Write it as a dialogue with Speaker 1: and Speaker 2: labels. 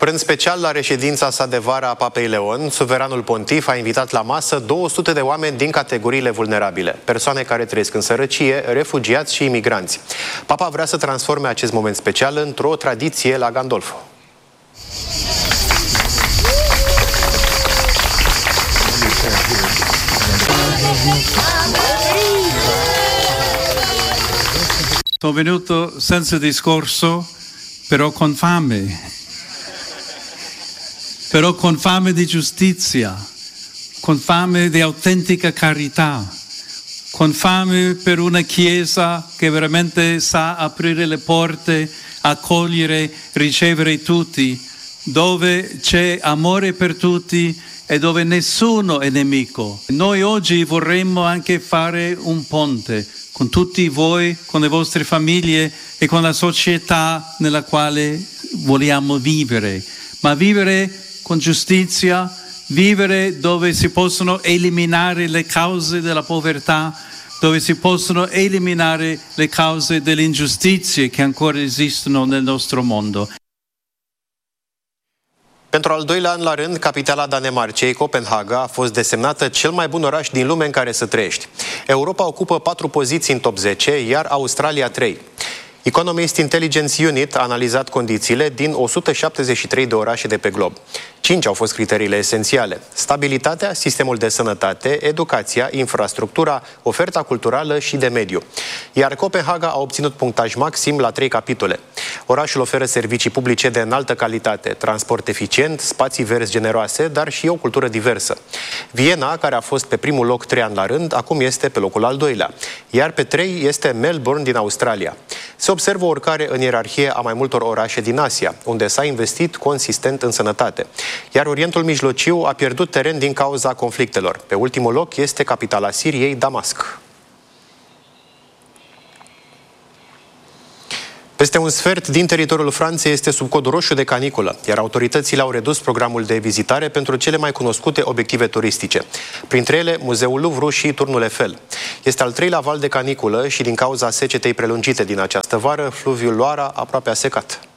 Speaker 1: Prânz special la reședința sa de vară a Papei Leon, suveranul pontif a invitat la masă 200 de oameni din categoriile vulnerabile, persoane care trăiesc în sărăcie, refugiați și imigranți. Papa vrea să transforme acest moment special într-o tradiție la Gandolfo.
Speaker 2: Sono venuto senza discorso, però con fame di giustizia, con fame di autentica carità, con fame per una Chiesa che veramente sa aprire le porte, accogliere, ricevere tutti, dove c'è amore per tutti e dove nessuno è nemico. Noi oggi vorremmo anche fare un ponte con tutti voi, con le vostre famiglie e con la società nella quale vogliamo vivere, ma vivere con giustizia, vivere dove si possono eliminare le cause della povertà, dove si possono eliminare le cause delle ingiustizie che ancora esistono nel nostro mondo.
Speaker 1: Pentru al doilea an la rând, capitala Danemarcei, Copenhaga, a fost desemnată cel mai bun oraș din lume în care să trăiești. Europa ocupă 4 poziții în top 10, iar Australia 3. Economist Intelligence Unit a analizat condițiile din 173 de orașe de pe glob. 5 au fost criteriile esențiale: stabilitatea, sistemul de sănătate, educația, infrastructura, oferta culturală și de mediu. Iar Copenhaga a obținut punctaj maxim la 3 capitole. Orașul oferă servicii publice de înaltă calitate, transport eficient, spații verzi generoase, dar și o cultură diversă. Viena, care a fost pe primul loc 3 ani la rând, acum este pe locul al doilea. Iar pe 3 este Melbourne din Australia. Se observă o urcare în ierarhie a mai multor orașe din Asia, unde s-a investit consistent în sănătate. Iar Orientul Mijlociu a pierdut teren din cauza conflictelor. Pe ultimul loc este capitala Siriei, Damasc. Peste un sfert din teritoriul Franței este sub cod roșu de caniculă, iar autoritățile au redus programul de vizitare pentru cele mai cunoscute obiective turistice, printre ele Muzeul Louvre și Turnul Eiffel. Este al 3-lea val de caniculă și din cauza secetei prelungite din această vară, fluviul Loara aproape a secat.